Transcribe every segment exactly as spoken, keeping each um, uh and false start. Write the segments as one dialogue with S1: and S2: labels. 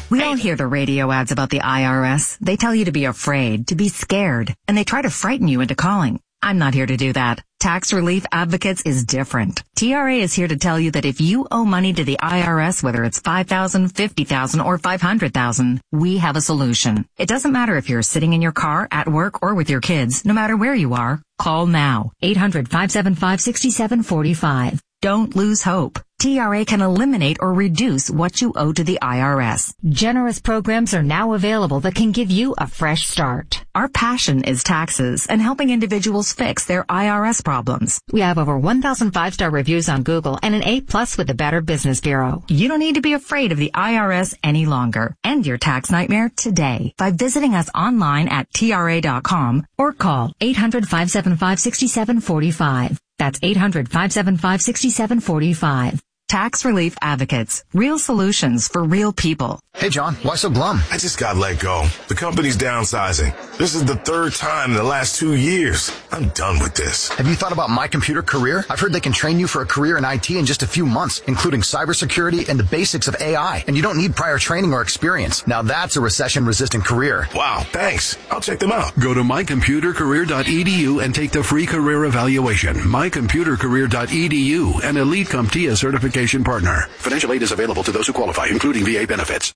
S1: We all hear the radio ads about the I R S. They tell you to be afraid, to be scared, and they try to frighten you into calling. I'm not here to do that. Tax Relief Advocates is different. T R A is here to tell you that if you owe money to the I R S, whether it's five thousand dollars, fifty thousand dollars, or five hundred thousand dollars, we have a solution. It doesn't matter if you're sitting in your car, at work, or with your kids. No matter where you are, call now. eight hundred, five seven five, six seven four five. Don't lose hope. T R A can eliminate or reduce what you owe to the I R S. Generous programs are now available that can give you a fresh start. Our passion is taxes and helping individuals fix their I R S problems. We have over one thousand five-star reviews on Google and an A plus with the Better Business Bureau. You don't need to be afraid of the I R S any longer. End your tax nightmare today by visiting us online at T R A dot com or call eight hundred, five seven five, six seven four five. That's eight hundred, five seven five, six seven four five. Tax Relief Advocates. Real solutions for real people.
S2: Hey, John, why so glum?
S3: I just got let go. The company's downsizing. This is the third time in the last two years. I'm done with this.
S2: Have you thought about My Computer Career? I've heard they can train you for a career in I T in just a few months, including cybersecurity and the basics of A I. And you don't need prior training or experience. Now that's a recession-resistant career.
S3: Wow, thanks. I'll check them out.
S4: Go to my computer career dot e d u and take the free career evaluation. my computer career dot e d u, an Elite CompTIA certification partner. Financial aid is available to those who qualify, including V A benefits.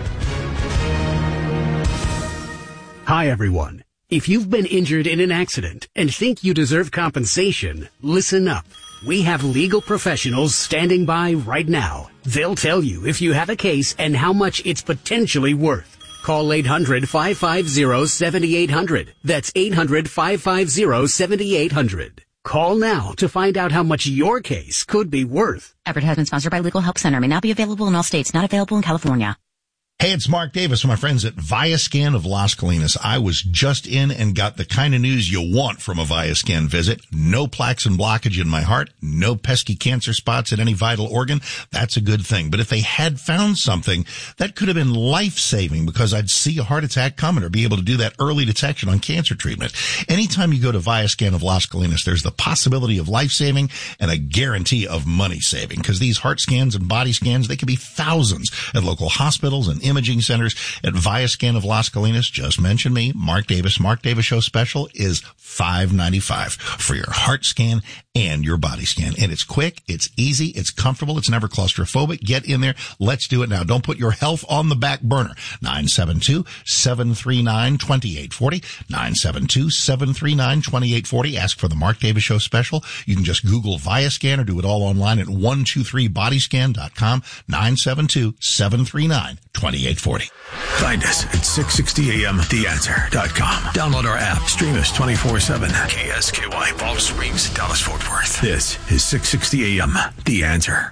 S5: Hi, everyone. If you've been injured in an accident and think you deserve compensation, listen up. We have legal professionals standing by right now. They'll tell you if you have a case and how much it's potentially worth. Call eight hundred, five five zero, seven eight zero zero. That's eight hundred, five five zero, seven eight zero zero. Call now to find out how much your case could be worth.
S6: Advertisement sponsored by Legal Help Center. May not be available in all states. Not available in California.
S7: Hey, it's Mark Davis from my friends at ViaScan of Las Colinas. I was just in and got the kind of news you want from a ViaScan visit. No plaques and blockage in my heart. No pesky cancer spots in any vital organ. That's a good thing. But if they had found something, that could have been life-saving because I'd see a heart attack coming or be able to do that early detection on cancer treatment. Anytime you go to ViaScan of Las Colinas, there's the possibility of life-saving and a guarantee of money-saving because these heart scans and body scans, they could be thousands at local hospitals and imaging centers. At ViaScan of Las Colinas, just mention me, Mark Davis. Mark Davis Show special is five ninety-five for your heart scan and your body scan. And it's quick, it's easy, it's comfortable, it's never claustrophobic. Get in there. Let's do it now. Don't put your health on the back burner. nine seven two, seven three nine, two eight four zero. nine seven two, seven three nine, two eight four zero. Ask for the Mark Davis Show special. You can just Google ViaScan or do it all online at one two three body scan dot com. nine seven two, seven three nine, two eight four zero.
S4: Find us at six sixty a m the answer dot com. Download our app. Stream us twenty-four seven. K S K Y, Palm Springs, Dallas, Fort Worth. This is six sixty a m The Answer.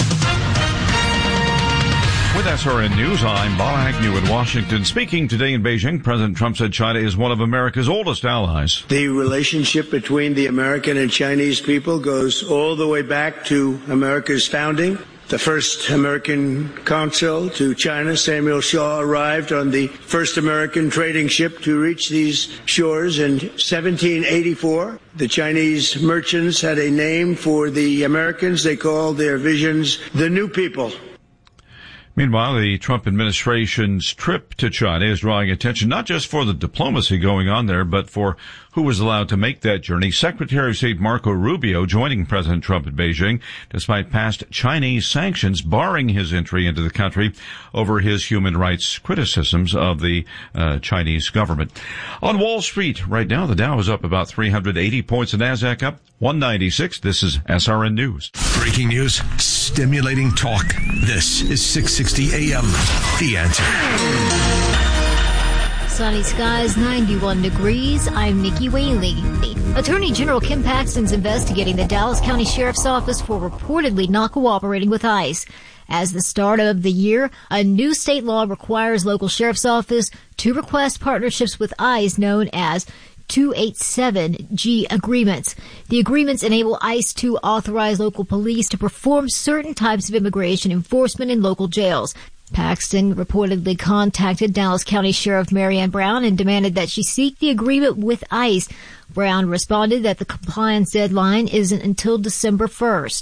S8: With S R N News, I'm Bob Agnew in Washington. Speaking today in Beijing, President Trump said China is one of America's oldest allies.
S9: The relationship between the American and Chinese people goes all the way back to America's founding. The first American consul to China, Samuel Shaw, arrived on the first American trading ship to reach these shores in seventeen eighty-four. The Chinese merchants had a name for the Americans. They called their visions the New People.
S8: Meanwhile, the Trump administration's trip to China is drawing attention not just for the diplomacy going on there, but for who was allowed to make that journey. Secretary of State Marco Rubio joining President Trump in Beijing, despite past Chinese sanctions barring his entry into the country over his human rights criticisms of the uh, Chinese government. On Wall Street, right now, the Dow is up about three hundred eighty points, the Nasdaq up one ninety-six. This is S R N News.
S4: Breaking news, stimulating talk. This is six sixty a m The Answer.
S10: Sunny skies, ninety-one degrees. I'm Nikki Whaley. Attorney General Kim Paxton's investigating the Dallas County Sheriff's Office for reportedly not cooperating with ICE. As the start of the year, a new state law requires local sheriff's office to request partnerships with ICE known as two eighty-seven G agreements. The agreements enable ICE to authorize local police to perform certain types of immigration enforcement in local jails. Paxton reportedly contacted Dallas County Sheriff Marianne Brown and demanded that she seek the agreement with ICE. Brown responded that the compliance deadline isn't until December first.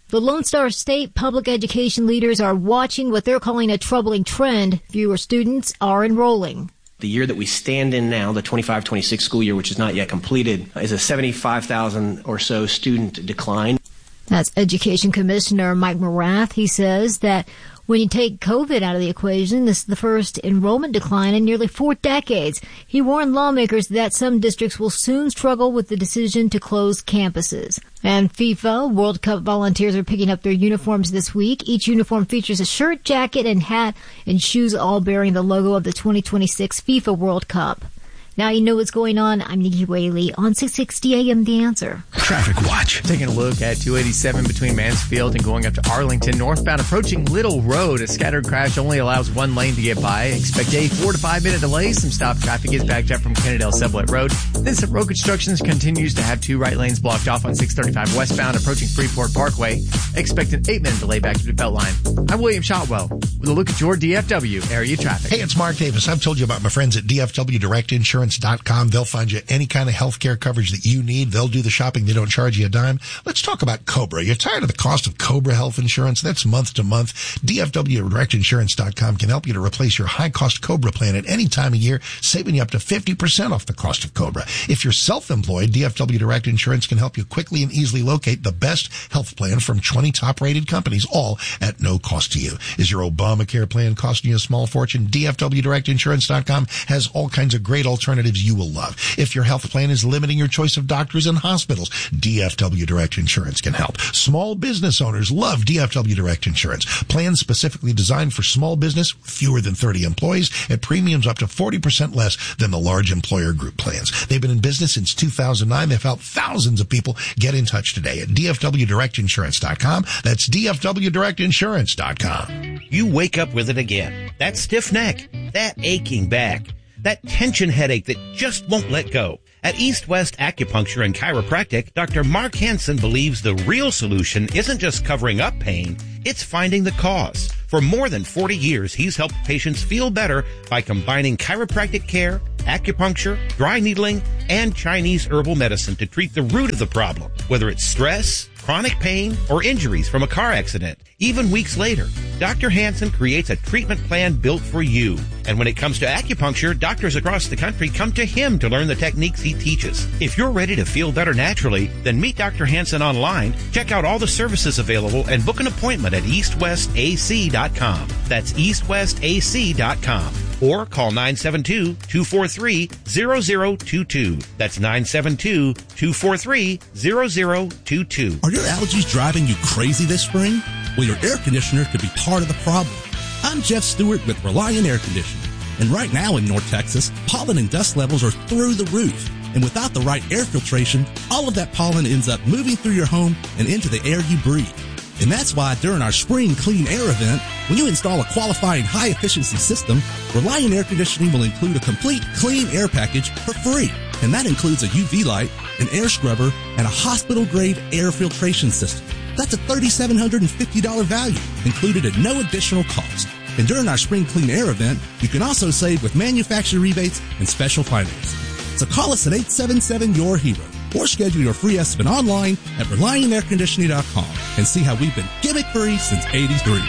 S10: The Lone Star State public education leaders are watching what they're calling a troubling trend. Fewer students are enrolling.
S11: The year that we stand in now, the twenty-five twenty-six school year, which is not yet completed, is a seventy-five thousand or so student decline.
S10: That's Education Commissioner Mike Morath. He says that when you take COVID out of the equation, this is the first enrollment decline in nearly four decades. He warned lawmakers that some districts will soon struggle with the decision to close campuses. And FIFA World Cup volunteers are picking up their uniforms this week. Each uniform features a shirt, jacket, and hat, and shoes all bearing the logo of the twenty twenty-six FIFA World Cup. Now you know what's going on. I'm Nikki Whaley on six sixty A M The Answer.
S4: Traffic Watch.
S12: Taking a look at two eighty-seven between Mansfield and going up to Arlington. Northbound approaching Little Road. A scattered crash only allows one lane to get by. Expect a four to five minute delay. Some stop traffic is backed up from Kennedale Sublet Road. This road construction continues to have two right lanes blocked off on six thirty-five westbound approaching Freeport Parkway. Expect an eight minute delay back to the Beltline. I'm William Shotwell with a look at your D F W area traffic.
S7: Hey, it's Mark Davis. I've told you about my friends at D F W Direct Insurance dot com. They'll find you any kind of health care coverage that you need. They'll do the shopping. They don't charge you a dime. Let's talk about Cobra. You're tired of the cost of Cobra health insurance? That's month to month. D F W Direct Insurance dot com can help you to replace your high-cost Cobra plan at any time of year, saving you up to fifty percent off the cost of Cobra. If you're self-employed, D F W Direct Insurance can help you quickly and easily locate the best health plan from twenty top-rated companies, all at no cost to you. Is your Obamacare plan costing you a small fortune? D F W Direct Insurance dot com has all kinds of great alternatives you will love. If your health plan is limiting your choice of doctors and hospitals, D F W Direct Insurance can help. Small business owners love D F W Direct Insurance. Plans specifically designed for small business, fewer than thirty employees, at premiums up to forty percent less than the large employer group plans. They've been in business since two thousand nine. They've helped thousands of people. Get in touch today at D F W Direct Insurance dot com. That's D F W Direct Insurance dot com.
S13: You wake up with it again. That stiff neck, that aching back, that tension headache that just won't let go. At East West Acupuncture and Chiropractic, Doctor Mark Hansen believes the real solution isn't just covering up pain, it's finding the cause. For more than forty years, he's helped patients feel better by combining chiropractic care, acupuncture, dry needling, and Chinese herbal medicine to treat the root of the problem, whether it's stress, chronic pain, or injuries from a car accident. Even weeks later, Doctor Hansen creates a treatment plan built for you. And when it comes to acupuncture, doctors across the country come to him to learn the techniques he teaches. If you're ready to feel better naturally, then meet Doctor Hansen online, check out all the services available, and book an appointment at east west a c dot com. That's east west a c dot com. Or call nine seven two, two four three, zero zero two two. That's nine seven two, two four three, zero zero two two.
S14: Are your allergies driving you crazy this spring? Well, your air conditioner could be part of the problem. I'm Jeff Stewart with Reliant Air Conditioning. And right now in North Texas, pollen and dust levels are through the roof. And without the right air filtration, all of that pollen ends up moving through your home and into the air you breathe. And that's why during our Spring Clean Air event, when you install a qualifying high-efficiency system, Reliant Air Conditioning will include a complete clean air package for free. And that includes a U V light, an air scrubber, and a hospital-grade air filtration system. That's a three thousand seven hundred fifty dollars value, included at no additional cost. And during our Spring Clean Air event, you can also save with manufacturer rebates and special financing. So call us at eight seven seven, Y O U R hero or schedule your free estimate online at Reliant Air Conditioning dot com and see how we've been gimmick-free since eighty-three.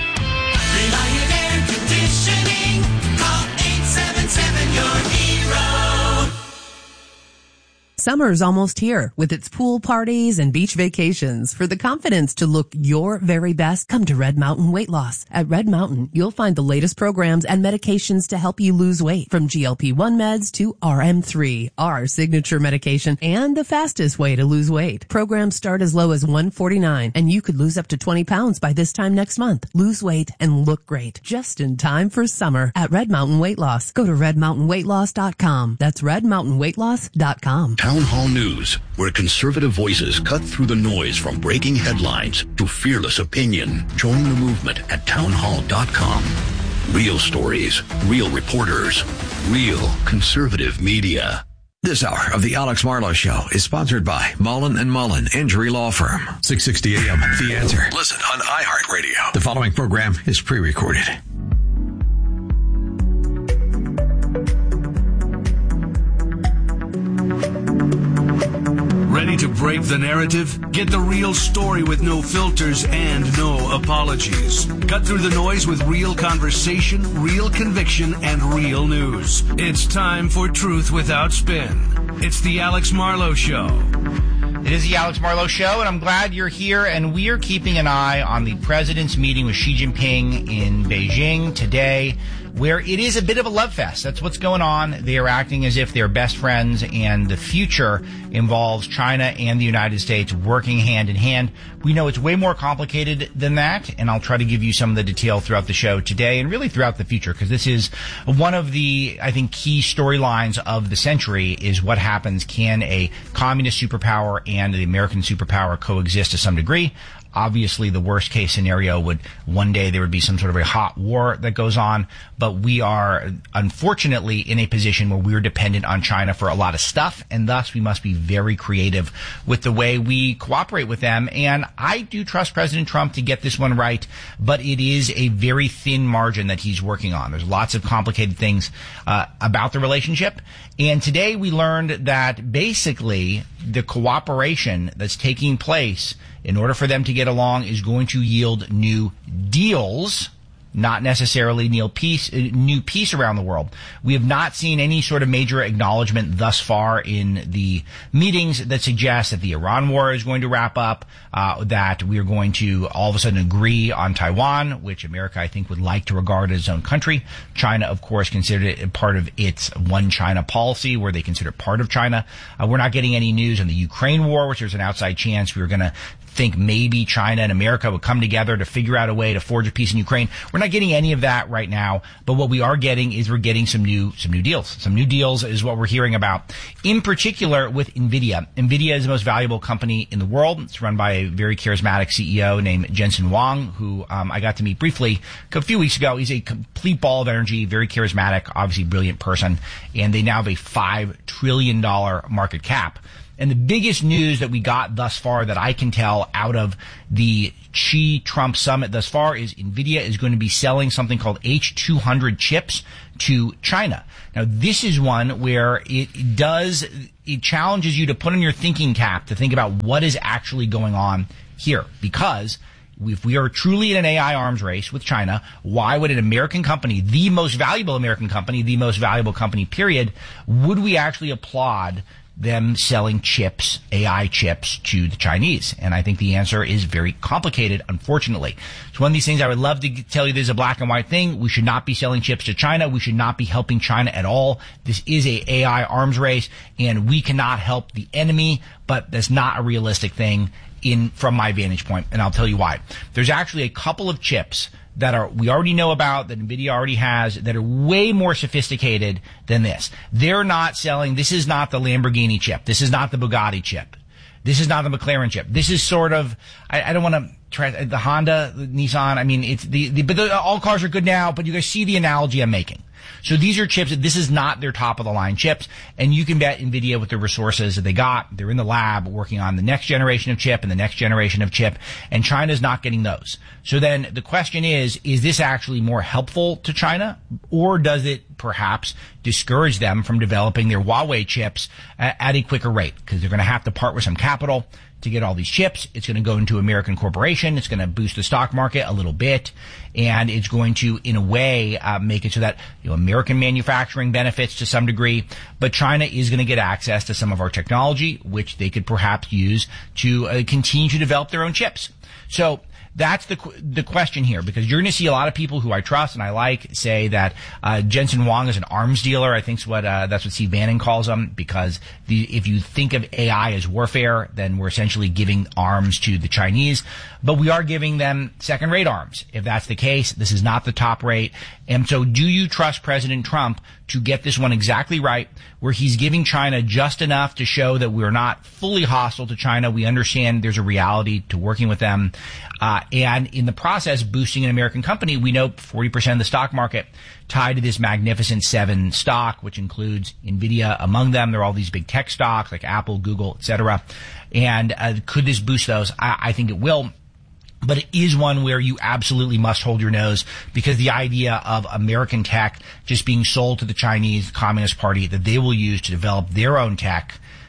S15: Reliant Air Conditioning. Call eight seven seven, Y O U R hero.
S16: Summer's almost here with its pool parties and beach vacations. For the confidence to look your very best, come to Red Mountain Weight Loss. At Red Mountain, you'll find the latest programs and medications to help you lose weight, from G L P one meds to R M three, our signature medication, and the fastest way to lose weight. Programs start as low as one hundred forty-nine dollars, and you could lose up to twenty pounds by this time next month. Lose weight and look great, just in time for summer at Red Mountain Weight Loss. Go to red mountain weight loss dot com. That's red mountain weight loss dot com.
S17: Town Hall News, where conservative voices cut through the noise from breaking headlines to fearless opinion. Join the movement at town hall dot com. Real stories, real reporters, real conservative media.
S18: This hour of the Alex Marlowe Show is sponsored by Mullen and Mullen Injury Law Firm.
S4: six sixty A M, The Answer.
S18: Listen on iHeartRadio.
S4: The following program is pre-recorded. Ready to
S19: break the narrative? Get the real story with no filters and no apologies. Cut through the noise with real conversation, real conviction, and real news. It's time for Truth Without Spin. It's the Alex Marlowe Show.
S20: It is the Alex Marlowe Show, and I'm glad you're here. And we are keeping an eye on the president's meeting with Xi Jinping in Beijing today, where it is a bit of a love fest. That's what's going on. They are acting as if they're best friends, and the future involves China and the United States working hand in hand. We know it's way more complicated than that, and I'll try to give you some of the detail throughout the show today and really throughout the future, because this is one of the, I think, key storylines of the century is what happens. Can a communist superpower and the American superpower coexist to some degree? Obviously, the worst case scenario would one day there would be some sort of a hot war that goes on, but we are unfortunately in a position where we're dependent on China for a lot of stuff, and thus we must be very creative with the way we cooperate with them. And I do trust President Trump to get this one right, but it is a very thin margin that he's working on. There's lots of complicated things uh, about the relationship. And today we learned that basically the cooperation that's taking place in order for them to get along is going to yield new deals, not necessarily new peace, new peace around the world. We have not seen any sort of major acknowledgement thus far in the meetings that suggest that the Iran war is going to wrap up, uh, that we are going to all of a sudden agree on Taiwan, which America, I think, would like to regard as its own country. China, of course, considered it part of its one China policy, where they consider it part of China. Uh, we're not getting any news on the Ukraine war, which there's an outside chance we were going to think maybe China and America would come together to figure out a way to forge a peace in Ukraine. We're not getting any of that right now, but what we are getting is we're getting some new some new deals. Some new deals is what we're hearing about, in particular with NVIDIA. NVIDIA is the most valuable company in the world. It's run by a very charismatic C E O named Jensen Huang, who um, I got to meet briefly a few weeks ago. He's a complete ball of energy, very charismatic, obviously brilliant person, and they now have a five trillion dollars market cap. And the biggest news that we got thus far that I can tell out of the Xi-Trump summit thus far is NVIDIA is going to be selling something called H two hundred chips to China. Now, this is one where it does, it challenges you to put on your thinking cap to think about what is actually going on here. Because if we are truly in an A I arms race with China, why would an American company, the most valuable American company, the most valuable company, period, would we actually applaud them selling chips, A I chips, to the Chinese? And I think the answer is very complicated, unfortunately. It's one of these things I would love to tell you there's a black and white thing. We should not be selling chips to China. We should not be helping China at all. This is a AI arms race, and we cannot help the enemy, but that's not a realistic thing in from my vantage point, and I'll tell you why. There's actually a couple of chips that are we already know about, that NVIDIA already has, that are way more sophisticated than this. They're not selling, this is not the Lamborghini chip. This is not the Bugatti chip. This is not the McLaren chip. This is sort of, I, I don't want to try, the Honda, the Nissan, I mean, it's the, the but the, all cars are good now, but you guys see the analogy I'm making. So these are chips, this is not their top of the line chips, and you can bet NVIDIA with the resources that they got, they're in the lab working on the next generation of chip and the next generation of chip, and China's not getting those. So then the question is, is this actually more helpful to China, or does it perhaps discourage them from developing their Huawei chips at, at a quicker rate? Because they're going to have to part with some capital to get all these chips. It's going to go into American corporation. It's going to boost the stock market a little bit, and it's going to, in a way, uh, make it so that, you know, American manufacturing benefits to some degree, but China is going to get access to some of our technology, which they could perhaps use to uh, continue to develop their own chips. So that's the the question here, because you're going to see a lot of people who I trust and I like say that uh, Jensen Huang is an arms dealer. I think what uh, that's what Steve Bannon calls him, because the, if you think of A I as warfare, then we're essentially giving arms to the Chinese, but we are giving them second-rate arms. If that's the case, this is not the top rate. And so do you trust President Trump to get this one exactly right, where he's giving China just enough to show that we're not fully hostile to China? We understand there's a reality to working with them. Uh, and in the process, boosting an American company. We know forty percent of the stock market tied to this Magnificent Seven stock, which includes NVIDIA among them. There are all these big tech stocks like Apple, Google, et cetera. And uh, could this boost those? I, I think it will. But it is one where you absolutely must hold your nose, because the idea of American tech just being sold to the Chinese Communist Party that they will use to develop their own tech,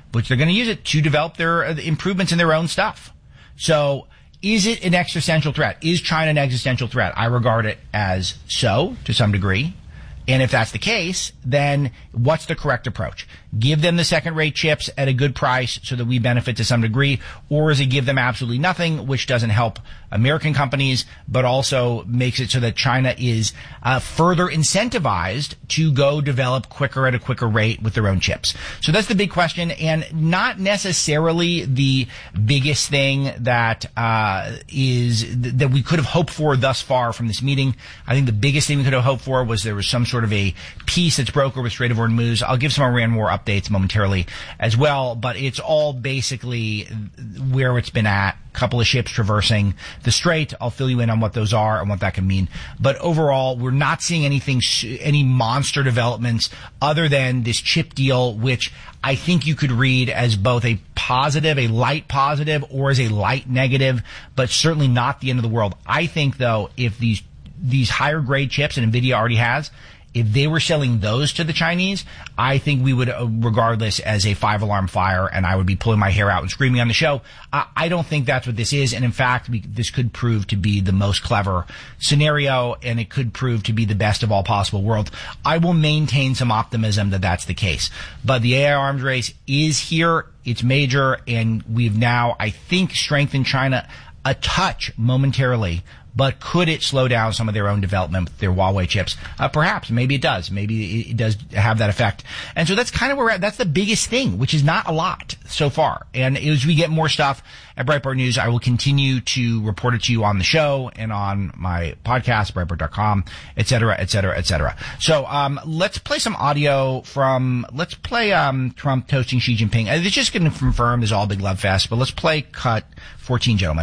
S20: which they're going to use it to develop their uh, improvements in their own stuff. So is it an existential threat? Is China an existential threat? I regard it as so, to some degree. And if that's the case, then what's the correct approach? Give them the second-rate chips at a good price so that we benefit to some degree, or is it give them absolutely nothing, which doesn't help American companies, but also makes it so that China is uh, further incentivized to go develop quicker at a quicker rate with their own chips? So that's the big question, and not necessarily the biggest thing that uh, is th- that we could have hoped for thus far from this meeting. I think the biggest thing we could have hoped for was there was some sort of a peace that's brokered with Strait of Hormuz. I'll give some Iran war updates momentarily as well, but it's all basically where it's been at. A couple of ships traversing the strait. I'll fill you in on what those are and what that can mean. But overall, we're not seeing anything, any monster developments other than this chip deal, which I think you could read as both a positive, a light positive, or as a light negative, but certainly not the end of the world. I think, though, if these these higher grade chips, and NVIDIA already has, if they were selling those to the Chinese, I think we would regard this as a five-alarm fire, and I would be pulling my hair out and screaming on the show. I, I don't think that's what this is, and in fact, we, this could prove to be the most clever scenario, and it could prove to be the best of all possible worlds. I will maintain some optimism that that's the case. But the A I arms race is here, it's major, and we've now, I think, strengthened China a touch momentarily. But could it slow down some of their own development with their Huawei chips? Uh, perhaps. Maybe it does. Maybe it does have that effect. And so that's kind of where we're at. That's the biggest thing, which is not a lot so far. And as we get more stuff at Breitbart News, I will continue to report it to you on the show and on my podcast, Breitbart dot com, et cetera, et cetera, et cetera. So um, let's play some audio from, let's play um, Trump toasting Xi Jinping. Uh, It's just going to confirm there's all a big love fest, but let's play cut fourteen, gentlemen.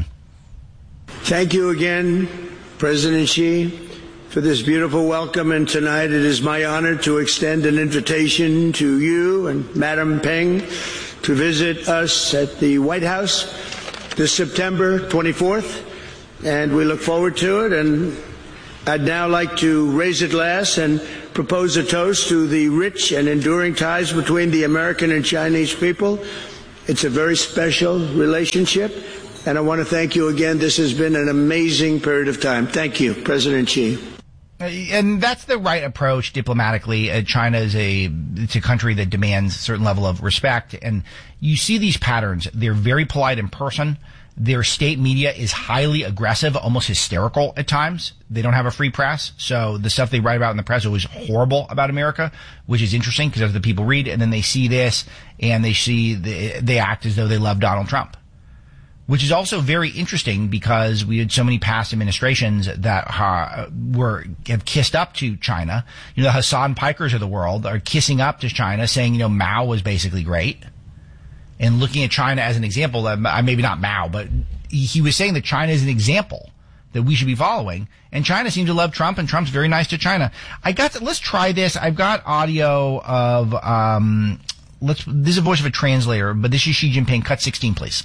S9: Thank you again, President Xi, for this beautiful welcome. And tonight it is my honor to extend an invitation to you and Madam Peng to visit us at the White House this September twenty-fourth. And we look forward to it. And I'd now like to raise a glass and propose a toast to the rich and enduring ties between the American and Chinese people. It's a very special relationship. And I want to thank you again. This has been an amazing period of time. Thank you, President Xi.
S20: And that's the right approach diplomatically. Uh, China is a, it's a country that demands a certain level of respect. And you see these patterns. They're very polite in person. Their state media is highly aggressive, almost hysterical at times. They don't have a free press. So the stuff they write about in the press is always horrible about America, which is interesting because that's what the people read. And then they see this and they see, the, they act as though they love Donald Trump. Which is also very interesting because we had so many past administrations that uh, were have kissed up to China. You know, the Hassan Pikers of the world are kissing up to China, saying, you know, Mao was basically great. And looking at China as an example, uh, maybe not Mao, but he was saying that China is an example that we should be following. And China seems to love Trump, and Trump's very nice to China. I got to, let's try this. I've got audio of, um, let's, this is a voice of a translator, but this is Xi Jinping. Cut sixteen, please.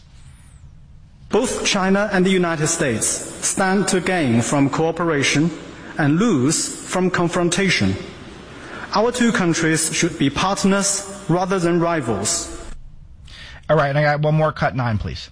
S21: Both China and the United States stand to gain from cooperation and lose from confrontation. Our two countries should be partners rather than rivals.
S20: All right, and I got one more. Cut nine, please.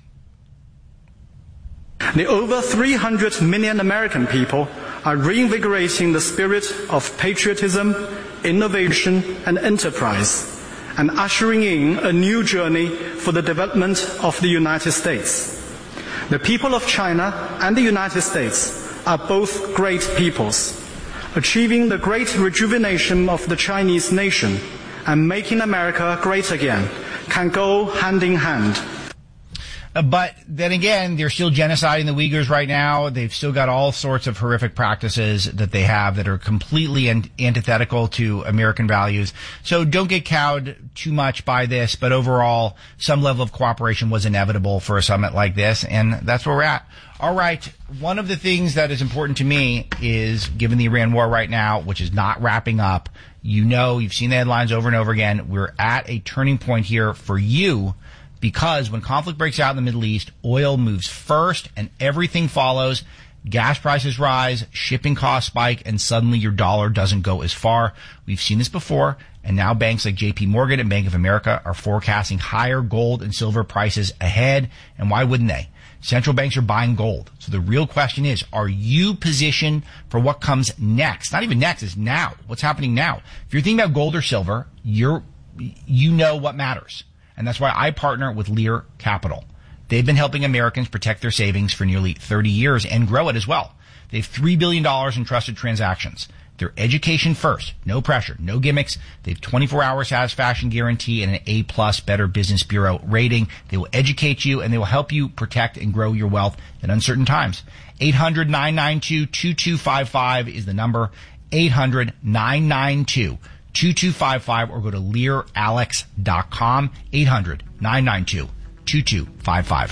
S21: The over three hundred million American people are reinvigorating the spirit of patriotism, innovation, and enterprise, and ushering in a new journey for the development of the United States. The people of China and the United States are both great peoples. Achieving the great rejuvenation of the Chinese nation and making America great again can go hand in hand.
S20: Uh, but then again, they're still genociding the Uyghurs right now. They've still got all sorts of horrific practices that they have that are completely an- antithetical to American values. So don't get cowed too much by this, but overall, some level of cooperation was inevitable for a summit like this, and that's where we're at. All right, one of the things that is important to me is, given the Iran war right now, which is not wrapping up, you know, you've seen the headlines over and over again, we're at a turning point here for you. Because when conflict breaks out in the Middle East, oil moves first and everything follows. Gas prices rise, shipping costs spike, and suddenly your dollar doesn't go as far. We've seen this before, And now banks like J P Morgan and Bank of America are forecasting higher gold and silver prices ahead. And why wouldn't they? Central banks are buying gold. So the real question is, are you positioned for what comes next? Not even next, it's now. What's happening now? If you're thinking about gold or silver, you're, you know what matters. And that's why I partner with Lear Capital. They've been helping Americans protect their savings for nearly thirty years and grow it as well. They have three billion dollars in trusted transactions. They're education first. No pressure. No gimmicks. They have twenty-four hour satisfaction guarantee and an A plus Better Business Bureau rating. They will educate you and they will help you protect and grow your wealth in uncertain times. eight hundred nine nine two two two five five is the number. eight hundred nine nine two two two five five or go to lear alex dot com. eight hundred nine nine two two two five five.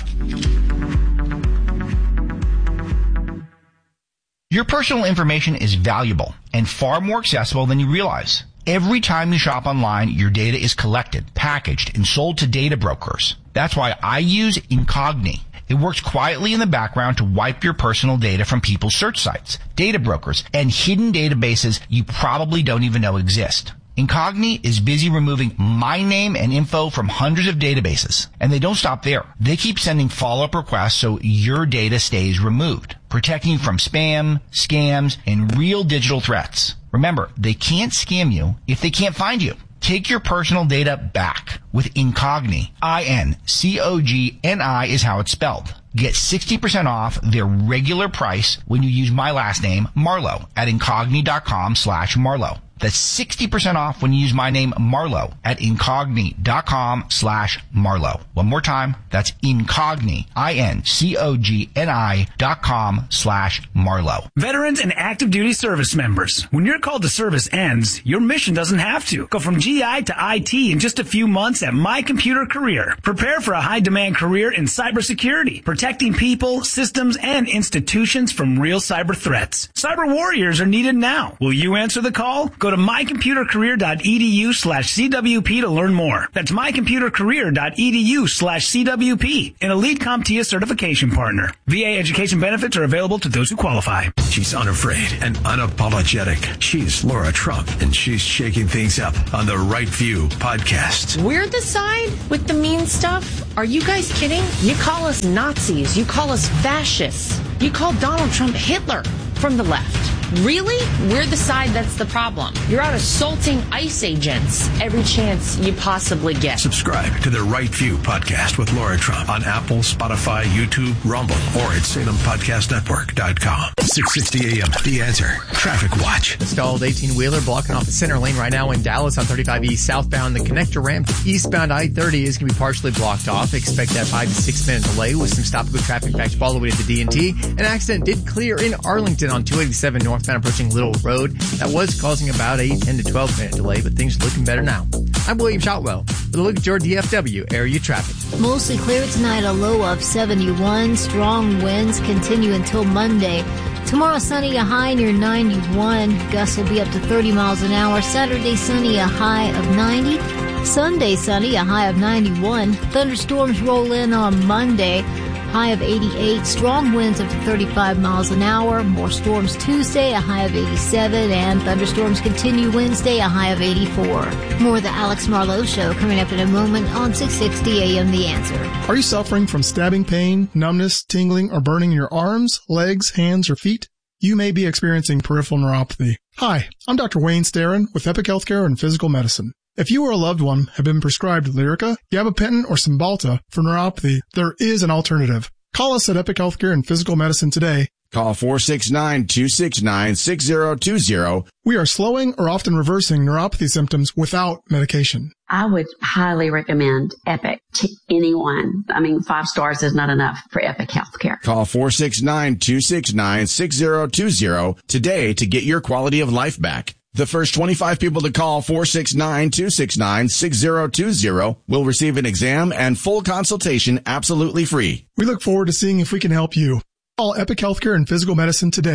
S20: Your personal information is valuable and far more accessible than you realize. Every time you shop online, your data is collected, packaged, and sold to data brokers. That's why I use Incogni. It works quietly in the background to wipe your personal data from people's search sites, data brokers, and hidden databases you probably don't even know exist. Incogni is busy removing my name and info from hundreds of databases. And they don't stop there. They keep sending follow-up requests so your data stays removed, protecting you from spam, scams, and real digital threats. Remember, they can't scam you if they can't find you. Take your personal data back with Incogni. I N C O G N I is how it's spelled. Get sixty percent off their regular price when you use my last name, Marlowe, at incogni.com slash Marlowe. That's sixty percent off when you use my name, Marlowe, at incogni.com slash Marlowe. One more time, that's Incogni, I N C O G N I dot com slash Marlowe.
S1: Veterans and active duty service members, when your call to service ends, your mission doesn't have to. Go from G I to I T in just a few months at My Computer Career. Prepare for a high-demand career in cybersecurity, protecting people, systems, and institutions from real cyber threats. Cyber warriors are needed now. Will you answer the call? Go to mycomputercareer.edu slash CWP to learn more. That's mycomputercareer.edu slash CWP, an elite CompTIA certification partner. V A education benefits are available to those who qualify.
S4: She's unafraid and unapologetic. She's Laura Trump, and she's shaking things up on the Right View podcast.
S22: We're the side with the mean stuff? Are you guys kidding? You call us Nazis. You call us fascists. You call Donald Trump Hitler from the left. Really? We're the side that's the problem. You're out assaulting ICE agents every chance you possibly get.
S4: Subscribe to the Right View podcast with Laura Trump on Apple, Spotify, YouTube, Rumble, or at Salem Podcast Network dot com. six sixty A M, The Answer. Traffic Watch.
S12: The stalled eighteen-wheeler blocking off the center lane right now in Dallas on thirty-five East southbound. The connector ramp to eastbound I thirty is going to be partially blocked off. Expect that five to six minute delay with some stop-and-go traffic back all the way to the D and T. An accident did clear in Arlington on two eighty-seven northbound approaching Little Road. That was causing about a ten to twelve minute delay, but things are looking better now. I'm William Shotwell with a look at your D F W area traffic.
S10: Mostly clear tonight, a low of seventy-one. Strong winds continue until Monday. Tomorrow sunny, a high near ninety-one. Gusts will be up to thirty miles an hour. Saturday sunny, a high of ninety. Sunday sunny, a high of ninety-one. Thunderstorms roll in on Monday. High of eighty-eight. Strong winds up to thirty-five miles an hour. More storms Tuesday, a high of eighty-seven. And thunderstorms continue Wednesday, a high of eighty-four. More of the Alex Marlowe Show coming up in a moment on six sixty A M The Answer.
S23: Are you suffering from stabbing pain, numbness, tingling, or burning in your arms, legs, hands, or feet? You may be experiencing peripheral neuropathy. Hi, I'm Doctor Wayne Starin with Epic Healthcare and Physical Medicine. If you or a loved one have been prescribed Lyrica, gabapentin, or Cymbalta for neuropathy, there is an alternative. Call us at Epic Healthcare and Physical Medicine today.
S24: Call four six nine, two six nine, six zero two zero.
S23: We are slowing or often reversing neuropathy symptoms without medication.
S25: I would highly recommend Epic to anyone. I mean, five stars is not enough for Epic Healthcare.
S24: Call four six nine, two six nine, six zero two zero today to get your quality of life back. The first twenty-five people to call four six nine, two six nine, six zero two zero will receive an exam and full consultation absolutely free.
S23: We look forward to seeing if we can help you. Call Epic Healthcare and Physical Medicine today.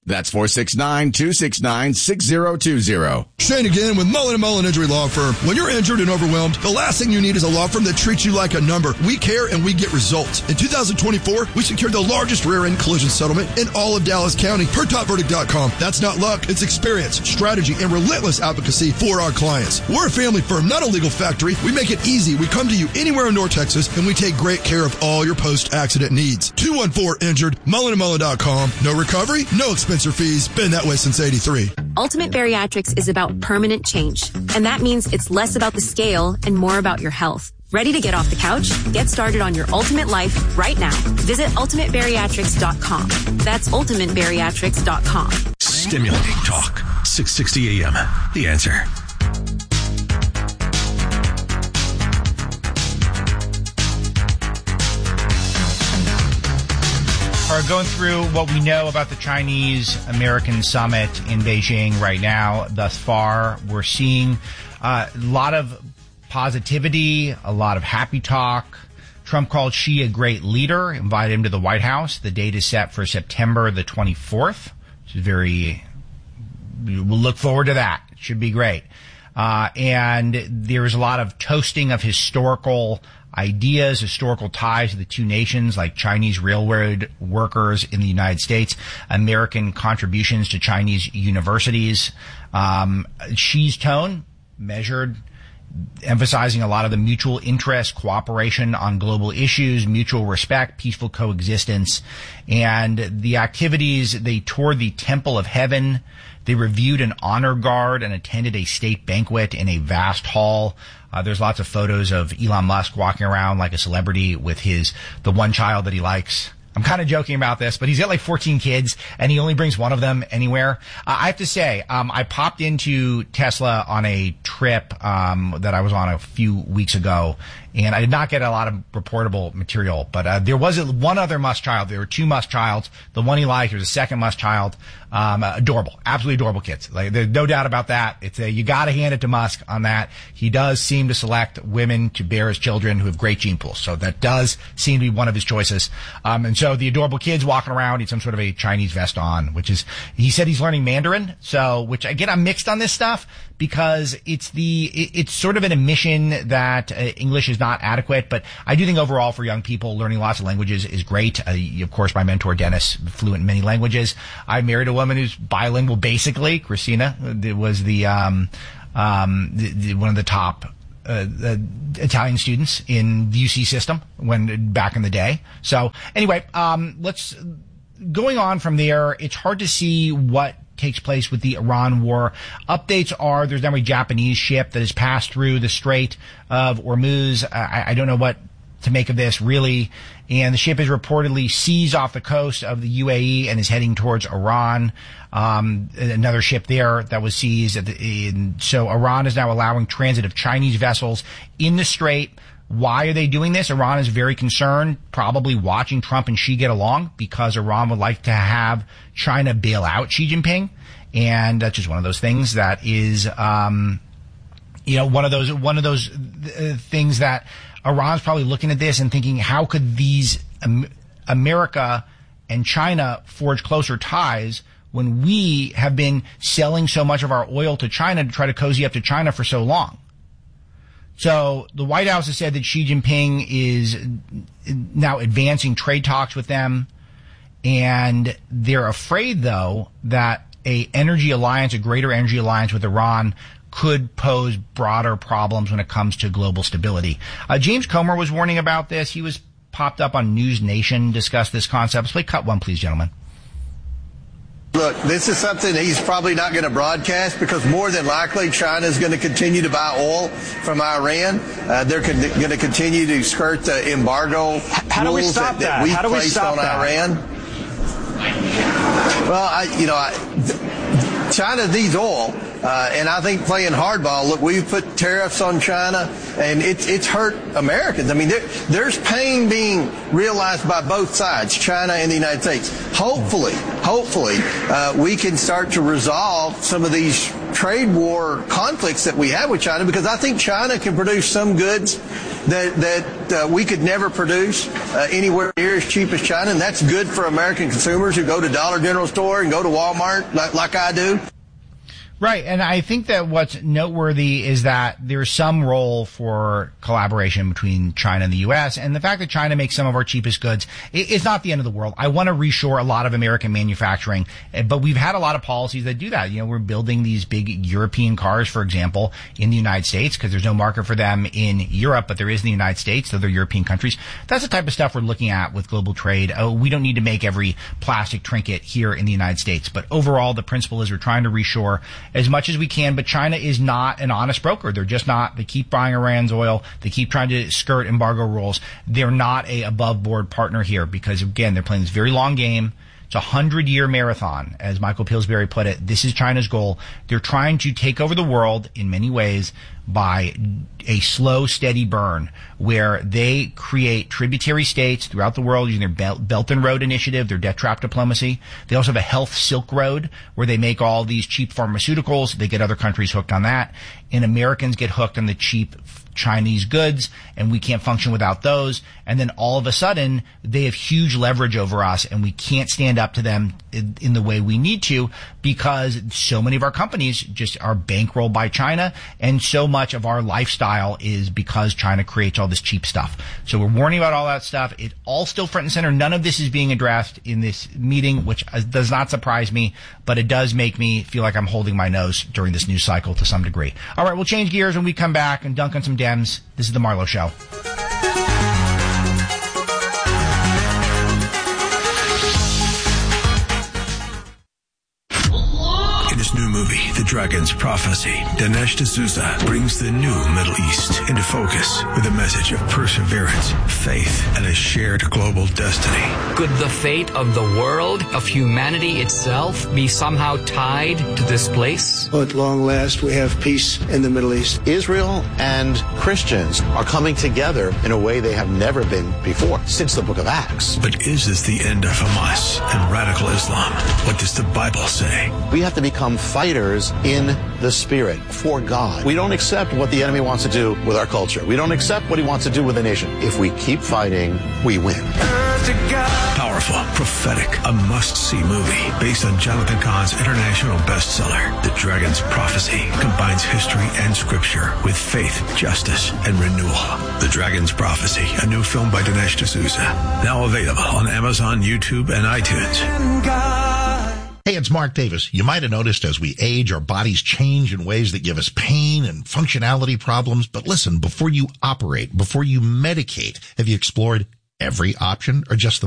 S24: That's four six nine, two six nine, six zero two zero.
S2: Shane again with Mullen and Mullen Injury Law Firm. When you're injured and overwhelmed, the last thing you need is a law firm that treats you like a number. We care and we get results. In two thousand twenty-four, we secured the largest rear-end collision settlement in all of Dallas County per top verdict dot com. That's not luck. It's experience, strategy, and relentless advocacy for our clients. We're a family firm, not a legal factory. We make it easy. We come to you anywhere in North Texas, and we take great care of all your post-accident needs. two one four injured, mullen and mullen dot com. No recovery, no expense or fees. Been that way since eighty-three.
S3: Ultimate Bariatrics is about permanent change, and that means it's less about the scale and more about your health. Ready to get off the couch? Get started on your ultimate life right now. Visit ultimate bariatrics dot com. That's ultimate bariatrics dot com.
S4: Stimulating talk. six sixty A M. The Answer.
S20: Are going through what we know about the Chinese-American summit in Beijing right now. Thus far, we're seeing uh, a lot of positivity, a lot of happy talk. Trump called Xi a great leader, invited him to the White House. The date is set for September the twenty-fourth, which is very, we'll look forward to that. It should be great. Uh, and there's a lot of toasting of historical ideas, historical ties to the two nations, like Chinese railroad workers in the United States, American contributions to Chinese universities. Um, Xi's tone, measured, emphasizing a lot of the mutual interest, cooperation on global issues, mutual respect, peaceful coexistence. And the activities, they toured the Temple of Heaven. They reviewed an honor guard and attended a state banquet in a vast hall. Uh, there's lots of photos of Elon Musk walking around like a celebrity with his, the one child that he likes. I'm kind of joking about this, but he's got like fourteen kids and he only brings one of them anywhere. Uh, I have to say, um, I popped into Tesla on a trip, um, that I was on a few weeks ago, and I did not get a lot of reportable material, but, uh, there was one other Musk child. There were two Musk childs. The one he liked, there was a second Musk child. Um, adorable, absolutely adorable kids. Like, there's no doubt about that. It's a, you gotta hand it to Musk on that. He does seem to select women to bear his children who have great gene pools. So that does seem to be one of his choices. Um, and so the adorable kids walking around, he's some sort of a Chinese vest on, which is, he said he's learning Mandarin. So, which again, I'm mixed on this stuff because it's the, it, it's sort of an admission that uh, English is not adequate. But I do think overall for young people, learning lots of languages is great. Uh, of course, my mentor, Dennis, fluent in many languages. I married a woman who's bilingual, basically. Christina was the, um, um, the, the, one of the top uh, uh, Italian students in the U C system when back in the day. So anyway, um, let's going on from there. It's hard to see what takes place with the Iran war. Updates are there's now a Japanese ship that has passed through the Strait of Hormuz. I, I don't know what to make of this, really. And the ship is reportedly seized off the coast of the U A E and is heading towards Iran. Um, another ship there that was seized. At the, in, so Iran is now allowing transit of Chinese vessels in the Strait. Why are they doing this? Iran is very concerned, probably watching Trump and Xi get along, because Iran would like to have China bail out Xi Jinping. And that's just one of those things that is, um, you know, one of those, one of those uh, things that Iran's probably looking at this and thinking, how could these um, America and China forge closer ties when we have been selling so much of our oil to China to try to cozy up to China for so long? So the White House has said that Xi Jinping is now advancing trade talks with them, and they're afraid, though, that a energy alliance, a greater energy alliance with Iran could pose broader problems when it comes to global stability. Uh, James Comer was warning about this. He was popped up on News Nation, discussed this concept. Let's play cut one, please, gentlemen.
S5: Look, this is something he's probably not going to broadcast because more than likely China is going to continue to buy oil from Iran. Uh, they're con- going to continue to skirt the embargo
S6: How do we
S5: rules
S6: stop
S5: that, that
S6: that?
S5: we
S6: How do we
S5: placed
S6: stop
S5: on
S6: that?
S5: Iran. Well, I, you know, I, th- China needs oil, uh, and I think playing hardball. Look, we've put tariffs on China, and it's it's hurt Americans. I mean, there, there's pain being realized by both sides, China and the United States. Hopefully, hopefully, uh, we can start to resolve some of these trade war conflicts that we have with China, because I think China can produce some goods that that uh, we could never produce uh, anywhere near as cheap as China, and that's good for American consumers who go to Dollar General store and go to Walmart like, like I do.
S20: Right, and I think that what's noteworthy is that there's some role for collaboration between China and the U S, and the fact that China makes some of our cheapest goods is not the end of the world. I want to reshore a lot of American manufacturing, but we've had a lot of policies that do that. You know, we're building these big European cars, for example, in the United States because there's no market for them in Europe, but there is in the United States, so they're European countries. That's the type of stuff we're looking at with global trade. Oh, we don't need to make every plastic trinket here in the United States, but overall, the principle is we're trying to reshore as much as we can, but China is not an honest broker. They're just not. They keep buying Iran's oil. They keep trying to skirt embargo rules. They're not a above board partner here because, again, they're playing this very long game. It's a hundred-year marathon, as Michael Pillsbury put it. This is China's goal. They're trying to take over the world in many ways by a slow, steady burn where they create tributary states throughout the world using their Belt, Belt and Road Initiative, their debt trap diplomacy. They also have a health Silk Road where they make all these cheap pharmaceuticals. They get other countries hooked on that. And Americans get hooked on the cheap Chinese goods, and we can't function without those. And then all of a sudden, they have huge leverage over us, and we can't stand up to them in, in the way we need to because so many of our companies just are bankrolled by China, and so much of our lifestyle is because China creates all this cheap stuff. So we're warning about all that stuff. It all still front and center. None of this is being addressed in this meeting, which does not surprise me, but it does make me feel like I'm holding my nose during this news cycle to some degree. All right, we'll change gears when we come back and dunk on some Dems. This is the Marlowe Show.
S4: In his new movie, The Dragon's Prophecy, Dinesh D'Souza brings the new Middle East into focus with a message of perseverance, faith, and a shared global destiny.
S6: Could the fate of the world, of humanity itself, be somehow tied to this place?
S9: At long last, we have peace in the Middle East.
S7: Israel and Christians are coming together in a way they have never been before, since the book of Acts.
S4: But is this the end of Hamas and radical Islam? What does the Bible say?
S7: We have to become fighters in the spirit for God. We don't accept what the enemy wants to do with our culture. We don't accept what he wants to do with the nation. If we keep fighting, we win.
S4: Powerful, prophetic, a must-see movie based on Jonathan Cahn's international bestseller, The Dragon's Prophecy, combines history and scripture with faith, justice, and renewal. The Dragon's Prophecy, a new film by Dinesh D'Souza, now available on Amazon, YouTube, and iTunes.
S8: Hey, it's Mark Davis. You might have noticed as we age, our bodies change in ways that give us pain and functionality problems. But listen, before you operate, before you medicate, have you explored every option or just the